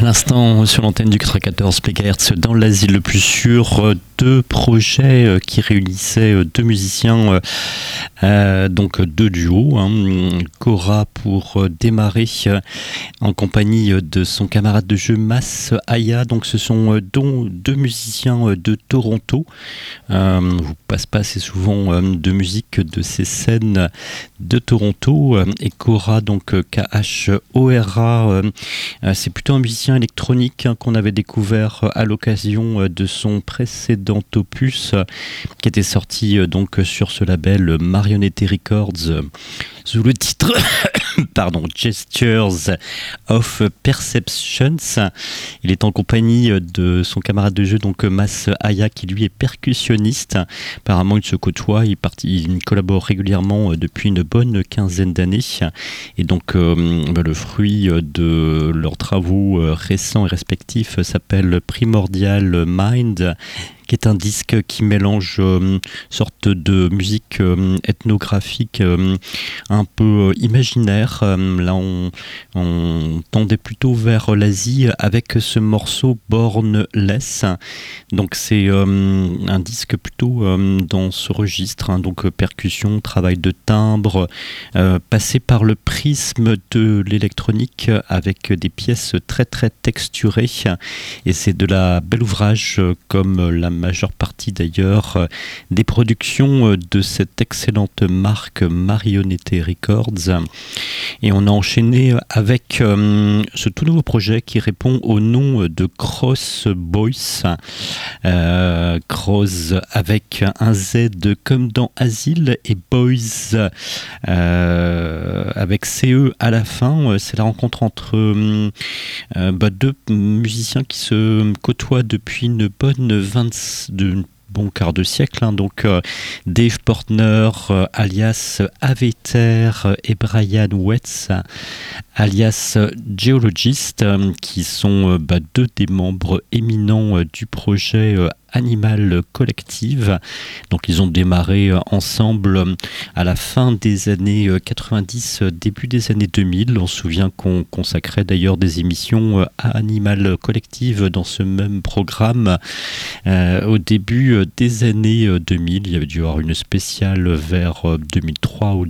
l'instant, sur l'antenne du 94 MHz, dans l'asile le plus sûr, deux projets qui réunissaient deux musiciens, donc deux duos. Cora pour démarrer en compagnie de son camarade de jeu Mas Aya. Donc ce sont deux musiciens de Toronto. Vous passe pas assez souvent de musique de ces scènes de Toronto. Et Cora, donc Khora, c'est plutôt un musicien électronique qu'on avait découvert à l'occasion de son précédent opus qui était sorti donc sur ce label Marionette Records sous le titre Gestures of Perceptions. Il est en compagnie de son camarade de jeu, donc Mas Aya, qui lui est percussionniste. Apparemment, ils se côtoient, ils collaborent régulièrement depuis une bonne quinzaine d'années. Et donc, le fruit de leurs travaux récents et respectifs s'appelle Primordial Mind, qui est un disque qui mélange une sorte de musique ethnographique un peu imaginaire. Là, on tendait plutôt vers l'Asie avec ce morceau Bornless. Donc, c'est un disque plutôt dans ce registre, donc percussion, travail de timbre, passé par le prisme de l'électronique avec des pièces très très texturées. Et c'est de la bel ouvrage, comme la majeure partie d'ailleurs des productions de cette excellente marque Marionette Records. Et on a enchaîné avec ce tout nouveau projet qui répond au nom de Cross Boys. Cross avec un Z comme dans Asile et Boys avec CE à la fin. C'est la rencontre entre deux musiciens qui se côtoient depuis une bonne bon quart de siècle, donc Dave Portner alias Aveter et Brian Wetz alias Geologist, qui sont deux des membres éminents du projet Animal Collective. Donc ils ont démarré ensemble à la fin des années 90, début des années 2000. On se souvient qu'on consacrait d'ailleurs des émissions à Animal Collective dans ce même programme au début des années 2000. Il y avait dû y avoir une spéciale vers 2003 ou